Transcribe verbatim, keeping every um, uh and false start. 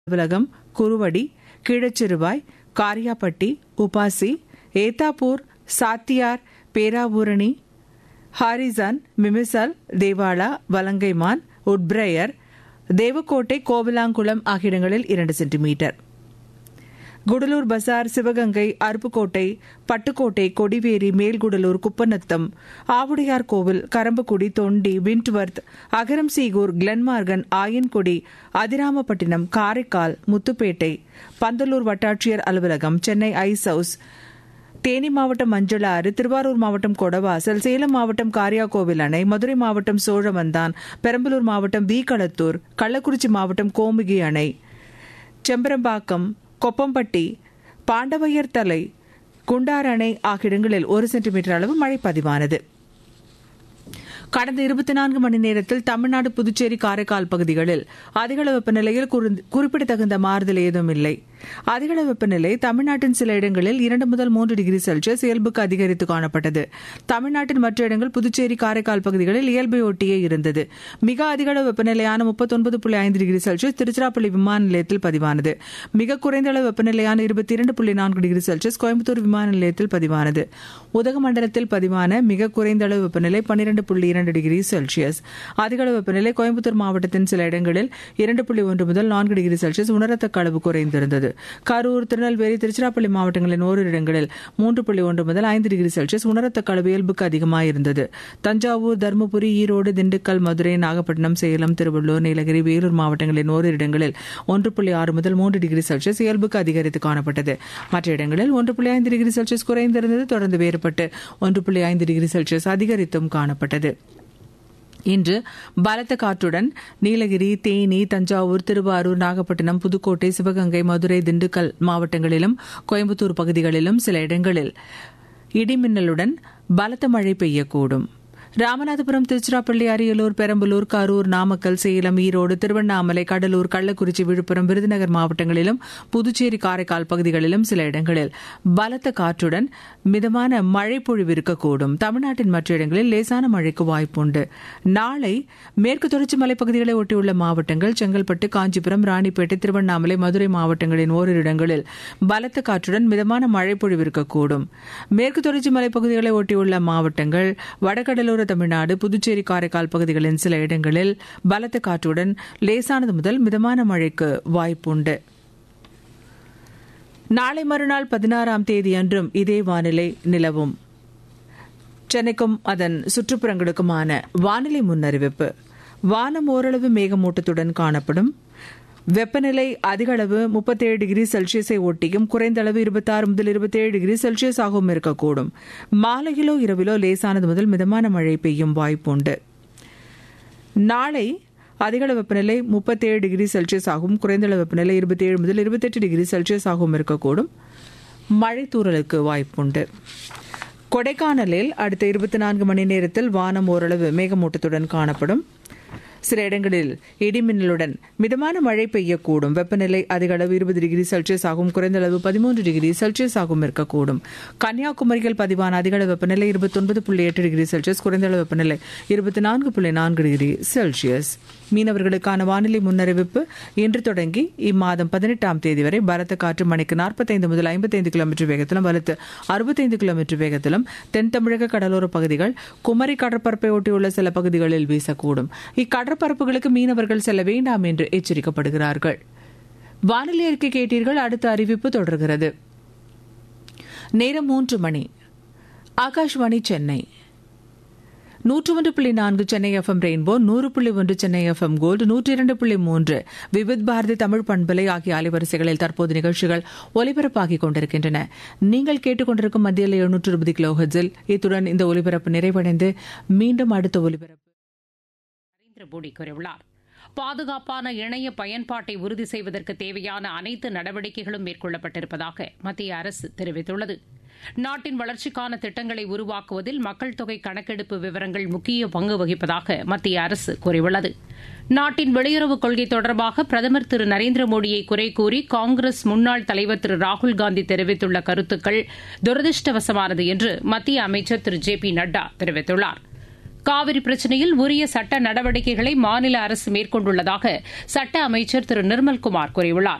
அலுவலகம், குருவடி, Keezhachiruvai, Kariapatti, UPASI, Ethapur, Sathiyar, Peravurani, Harrison, Mimisal, Devala, Valangaiman, Woodbriar, Devakottai, Kovilankulam ஆகிய இடங்களில் இரண்டு சென்டிமீட்டர். குடலூர் பசார், சிவகங்கை, அருப்புக்கோட்டை, பட்டுக்கோட்டை, கொடிவேரி, மேல்குடலூர், குப்பநத்தம், ஆவுடையார் கோவில், கரம்பக்குடி, தொண்டி, விண்ட்வர்த், அகரம்சீகூர், கிளன்மார்கன், ஆயன்குடி, அதிராமப்பட்டினம், காரைக்கால், முத்துப்பேட்டை, பந்தலூர் வட்டாட்சியர் அலுவலகம், சென்னை ஐஸ் ஹவுஸ், தேனி மாவட்டம் மஞ்சளாறு, திருவாரூர் மாவட்டம் கொடவாசல், சேலம் மாவட்டம் காரியாகோவில் அணை, மதுரை மாவட்டம் சோழவந்தான், பெரம்பலூர் மாவட்டம் வீகளத்தூர், கள்ளக்குறிச்சி மாவட்டம் கோமுகி அணை, செம்பரம்பாக்கம், கொப்பம்பட்டி, பாண்டவையர் தலை, குண்டார் அணை ஆகிய இடங்களில் ஒரு சென்டிமீட்டர் அளவு மழை பதிவானது. கடந்த இருபத்தி நான்கு மணி நேரத்தில் தமிழ்நாடு, புதுச்சேரி, காரைக்கால் பகுதிகளில் அதிகளவு வெப்பநிலையில் குறிப்பிடத்தகுந்த மாறுதல் ஏதும் இல்லை. அதிகளவு வெப்பநிலை தமிழ்நாட்டின் சில இடங்களில் இரண்டு முதல் மூன்று டிகிரி செல்சியஸ் இயல்புக்கு அதிகரித்து காணப்பட்டது. தமிழ்நாட்டின் மற்ற இடங்கள், புதுச்சேரி, காரைக்கால் பகுதிகளில் இயல்பை ஒட்டியே இருந்தது. மிக அதிகளவு வெப்பநிலையான முப்பத்தொன்பது புள்ளி ஐந்து டிகிரி செல்சியஸ் திருச்சிராப்பள்ளி விமான நிலையத்தில் பதிவானது. மிக குறைந்த அளவு வெப்பநிலையான இருபத்தி இரண்டு புள்ளி நான்கு டிகிரி செல்சியஸ் கோயம்புத்தூர் விமான நிலையத்தில் பதிவானது. உதகமண்டலத்தில் பதிவான மிக குறைந்த அளவு வெப்பநிலை பன்னிரண்டு புள்ளி இரண்டு டிகிரி செல்சியஸ். அதிகளவு வெப்பநிலை கோயம்புத்தூர் மாவட்டத்தின் சில இடங்களில் இரண்டு புள்ளி ஒன்று முதல் நான்கு டிகிரி செல்சியஸ் உணரத்தக்க அளவு குறைந்திருந்தது. கரூர், திருநெல்வேலி, திருச்சிராப்பள்ளி மாவட்டங்களின் ஓரிரு இடங்களில் மூன்று புள்ளி ஒன்று முதல் ஐந்து டிகிரி செல்சியஸ் உணரத்தக்க அளவு இயல்புக்கு அதிகமாயிருந்தது. தஞ்சாவூர், தருமபுரி, ஈரோடு, திண்டுக்கல், மதுரை, நாகப்பட்டினம், சேலம், திருவள்ளூர், நீலகிரி, வேலூர் மாவட்டங்களின் ஓரிரு இடங்களில் ஒன்று புள்ளி ஆறு முதல் மூன்று டிகிரி செல்சியஸ் இயல்புக்கு அதிகரித்து காணப்பட்டது. மற்ற இடங்களில் ஒன்று புள்ளி ஐந்து டிகிரி செல்சியஸ் குறைந்திருந்தது. தொடர்ந்து வேறுபட்டு ஒன்று புள்ளி ஐந்து டிகிரி செல்சியஸ் அதிகரித்தும் காணப்பட்டது. இன்று பலத்த காற்றுடன் நீலகிரி, தேனி, தஞ்சாவூர், திருவாரூர், நாகப்பட்டினம், புதுக்கோட்டை, சிவகங்கை, மதுரை, திண்டுக்கல் மாவட்டங்களிலும் கோயம்புத்தூர் பகுதிகளிலும் சில இடங்களில் இடிமின்னலுடன் பலத்த மழை பெய்யக்கூடும். ராமநாதபுரம், திருச்சிராப்பள்ளி, அரியலூர், பெரம்பலூர், கரூர், நாமக்கல், சேலம், ஈரோடு, திருவண்ணாமலை, கடலூர், கள்ளக்குறிச்சி, விழுப்புரம், விருதுநகர் மாவட்டங்களிலும் புதுச்சேரி, காரைக்கால் பகுதிகளிலும் சில இடங்களில் பலத்த காற்றுடன் மிதமான மழை பொழிவு இருக்கக்கூடும். தமிழ்நாட்டின் மற்ற இடங்களில் லேசான மழைக்கு வாய்ப்புண்டு. நாளை மேற்கு தொடர்ச்சி மலைப்பகுதிகளை ஒட்டியுள்ள மாவட்டங்கள், செங்கல்பட்டு, காஞ்சிபுரம், ராணிப்பேட்டை, திருவண்ணாமலை, மதுரை மாவட்டங்களின் ஓரிரு இடங்களில் பலத்த காற்றுடன் மிதமான மழை பொழிவு இருக்கக்கூடும். மேற்கு தொடர்ச்சி மலைப்பகுதிகளை ஒட்டியுள்ள மாவட்டங்கள், வடகடலூர் தமிழ்நாடு, புதுச்சேரி, காரைக்கால் பகுதிகளின் சில இடங்களில் பலத்த காற்றுடன் லேசானது முதல் மிதமான மழைக்கு வாய்ப்புண்டு. நாளை மறுநாள் பதினாறாம் தேதி அன்றும் இதே வானிலை நிலவும். சென்னைக்கும் அதன் சுற்றுப்புறங்களுக்குமான வானிலை முன்னறிவிப்பு. வானம் ஓரளவு மேகமூட்டத்துடன் காணப்படும். வெப்பநிலை அதிக அளவு முப்பத்தேழு டிகிரி செல்சியஸை ஒட்டியும் குறைந்த அளவு இருபத்தாறு முதல் இருபத்தேழு டிகிரி செல்சியஸ் ஆகவும் இருக்கக்கூடும். மாலையிலோ இரவிலோ லேசானது முதல் மிதமான மழை பெய்யும் வாய்ப்புண்டு. நாளை அதிகளவு வெப்பநிலை முப்பத்தேழு டிகிரி செல்சியஸ் ஆகவும் குறைந்த அளவு வெப்பநிலை இருபத்தேழு முதல் இருபத்தெட்டு டிகிரி செல்சியஸ் ஆகவும் இருக்கக்கூடும். மழை தூறலுக்கு வாய்ப்புண்டு. கொடைக்கானலில் அடுத்த இருபத்தி நான்கு மணி நேரத்தில் வானம் ஓரளவு மேகமூட்டத்துடன் காணப்படும். சில இடங்களில் இடிமின்னலுடன் மிதமான மழை பெய்யக்கூடும். வெப்பநிலை அதிக அளவு இருபது டிகிரி செல்சியஸ் ஆகும் குறைந்த அளவு பதிமூன்று டிகிரி செல்சியஸ் ஆகும் இருக்கக்கூடும். கன்னியாகுமரியில் பதிவான அதிக அளவு வெப்பநிலை இருபத்தி ஒன்பது புள்ளி எட்டு டிகிரி செல்சியஸ் குறைந்த அளவு வெப்பநிலை இருபத்தி நான்கு புள்ளி நான்கு டிகிரி செல்சியஸ். மீனவர்களுக்கான வானிலை முன்னறிவிப்பு. இன்று தொடங்கி இம்மாதம் பதினெட்டாம் தேதி வரை பலத்த காற்று மணிக்கு நாற்பத்தைந்து முதல் ஐம்பத்தைந்து கிலோமீட்டர் வேகத்திலும் வலுத்து அறுபத்தைந்து கிலோமீட்டர் வேகத்திலும் தென் தமிழக கடலோர பகுதிகள், குமரி கடற்பரப்பை ஒட்டியுள்ள சில பகுதிகளில் வீசக்கூடும். இக்கடற்பரப்புகளுக்கு மீனவர்கள் செல்ல வேண்டாம் என்று எச்சரிக்கப்படுகிறார்கள். வானிலை அறிக்கை கேட்டீர்கள். அடுத்த அறிவிப்பு தொடர்கிறது. நேரம் மூன்று மணி. ஆகாஷ்வாணி சென்னை நூற்று ஒன்று புள்ளி நான்கு சென்னை எஃப்எம் ரெயின்போ, நூறு புள்ளி ஒன்று சென்னை எஃப்எம் கோல்டு, நூற்றி இரண்டு புள்ளி மூன்று விவித் பாரதி தமிழ் பண்பலை ஆகிய அலைவரிசைகளில் தற்போது நிகழ்ச்சிகள் ஒலிபரப்பாகிக் கொண்டிருக்கின்றன. நீங்கள் கேட்டுக்கொண்டிருக்கும் மத்தியில் எழுநூற்று இருபது கிலோ ஹெர்ட்ஸில். இத்துடன் இந்த ஒலிபரப்பு நிறைவடைந்து மீண்டும் அடுத்த ஒலிபரப்பு நரேந்திர மோடி கூறியுள்ளார். பாதுகாப்பான இணைய பயன்பாட்டை உறுதி செய்வதற்கு தேவையான அனைத்து நடவடிக்கைகளும் மேற்கொள்ளப்பட்டிருப்பதாக மத்திய அரசு தெரிவித்துள்ளது. நாட்டின் வளர்ச்சிக்கான திட்டங்களை உருவாக்குவதில் மக்கள் தொகை கணக்கெடுப்பு விவரங்கள் முக்கிய பங்கு வகிப்பதாக மத்திய அரசு கூறியுள்ளது. நாட்டின் வெளியுறவுக் கொள்கை தொடர்பாக பிரதமர் திரு நரேந்திர மோடியை குறை கூறி காங்கிரஸ் முன்னாள் தலைவர் திரு ராகுல்காந்தி தெரிவித்துள்ள கருத்துக்கள் துரதிருஷ்டவசமானது என்று மத்திய அமைச்சர் திரு ஜே பி நட்டா தெரிவித்துள்ளார். காவிரி பிரச்சினையில் உரிய சட்ட நடவடிக்கைகளை மாநில அரசு மேற்கொண்டுள்ளதாக சட்ட அமைச்சர் திரு நிர்மல்குமார் கூறியுள்ளார்.